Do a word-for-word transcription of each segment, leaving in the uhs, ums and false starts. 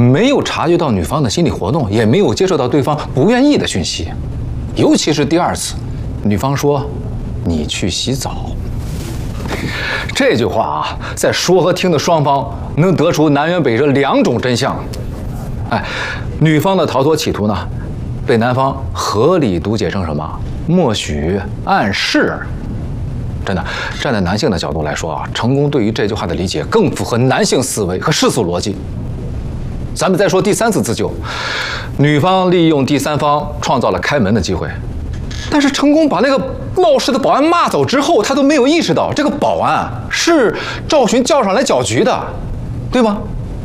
没有察觉到女方的心理活动，也没有接受到对方不愿意的讯息。尤其是第二次，女方说：“你去洗澡。”这句话啊，在说和听的双方能得出南辕北辙两种真相。哎，女方的逃脱企图呢，被男方合理读解成什么？默许、暗示。真的，站在男性的角度来说啊，成功对于这句话的理解更符合男性思维和世俗逻辑。咱们再说第三次自救，女方利用第三方创造了开门的机会，但是成功把那个冒失的保安骂走之后，他都没有意识到这个保安是赵寻叫上来搅局的，对吗？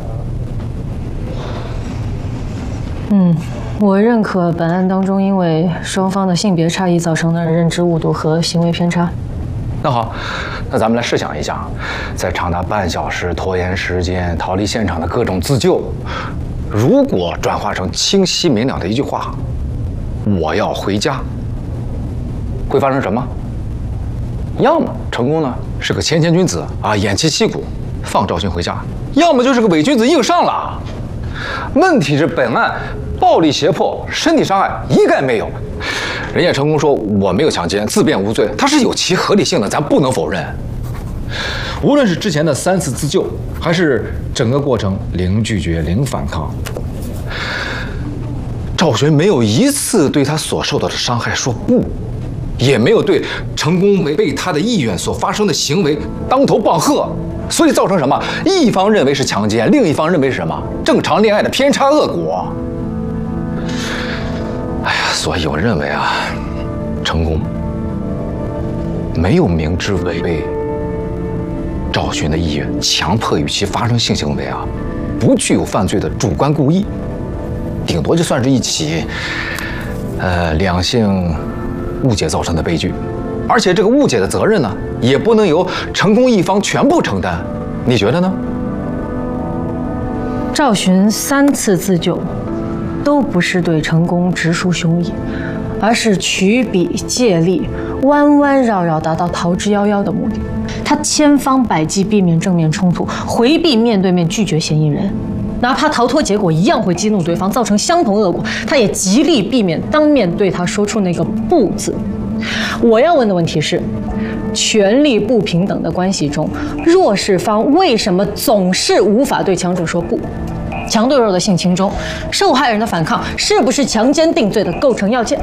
嗯，我认可本案当中因为双方的性别差异造成的认知误读和行为偏差。 那好，那咱们来试想一下，在长达半小时拖延时间、逃离现场的各种自救，如果转化成清晰明了的一句话：“我要回家”，会发生什么？要么成功呢是个谦谦君子啊，偃旗息鼓，放赵寻回家；要么就是个伪君子硬上了。问题是本案暴力胁迫、身体伤害一概没有。人家成功说我没有强奸，自辩无罪，他是有其合理性的，咱不能否认。无论是之前的三次自救，还是整个过程零拒绝、零反抗，赵寻没有一次对他所受到的伤害说不，也没有对成功违背他的意愿所发生的行为当头棒喝，所以造成什么？一方认为是强奸，另一方认为是什么？正常恋爱的偏差恶果。哎呀，所以我认为啊，成功没有明知违背赵寻的意愿，强迫与其发生性行为啊，不具有犯罪的主观故意，顶多就算是一起呃两性误解造成的悲剧，而且这个误解的责任呢，也不能由成功一方全部承担，你觉得呢？ 赵寻三次自救，都不是对成功直抒胸臆，而是曲笔借力，弯弯绕绕，达到逃之夭夭的目的。他千方百计避免正面冲突，回避面对面拒绝嫌疑人，哪怕逃脱结果一样会激怒对方，造成相同恶果，他也极力避免当面对他说出那个“不”字。我要问的问题是，权力不平等的关系中，弱势方为什么总是无法对强者说不？强对弱的性侵中，受害人的反抗是不是强奸定罪的构成要件？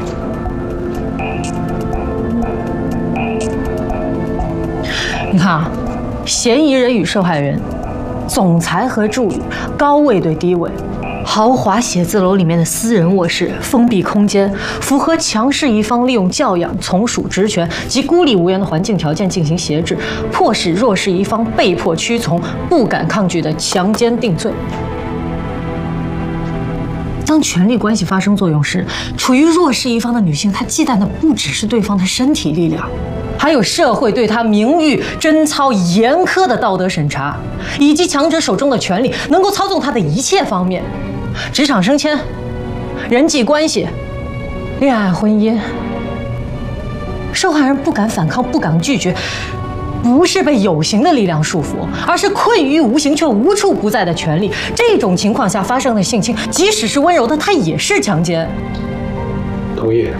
你看啊，嫌疑人与受害人，总裁和助理，高位对低位，豪华写字楼里面的私人卧室，封闭空间，符合强势一方利用教养、从属职权及孤立无援的环境条件进行挟制，迫使弱势一方被迫屈从、不敢抗拒的强奸定罪。当权力关系发生作用时，处于弱势一方的女性，她忌惮的不只是对方的身体力量，还有社会对她名誉贞操严苛的道德审查，以及强者手中的权力能够操纵她的一切方面，职场升迁、人际关系、恋爱婚姻。受害人不敢反抗，不敢拒绝，不是被有形的力量束缚，而是困于无形却无处不在的权力。这种情况下发生的性侵，即使是温柔的，它也是强奸。 同意。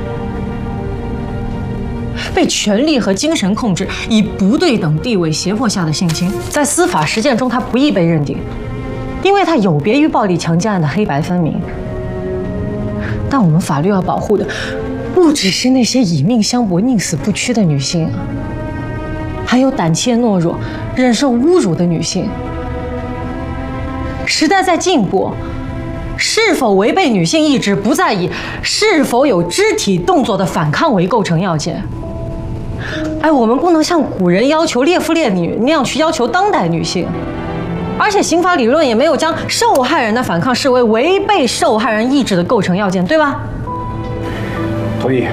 被权力和精神控制，以不对等地位胁迫下的性侵，在司法实践中，它不易被认定，因为它有别于暴力强奸案的黑白分明。但我们法律要保护的，不只是那些以命相搏、宁死不屈的女性，还有胆怯懦弱、忍受侮辱的女性。时代在进步，是否违背女性意志不再以是否有肢体动作的反抗为构成要件。哎，我们不能像古人要求烈妇烈女那样去要求当代女性，而且刑法理论也没有将受害人的反抗视为违背受害人意志的构成要件，对吧？ 同意。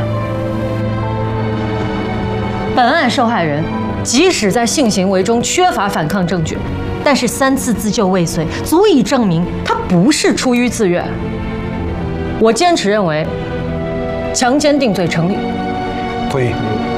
本案受害人即使在性行为中缺乏反抗证据，但是三次自救未遂，足以证明他不是出于自愿。我坚持认为，强奸定罪成立。 同意。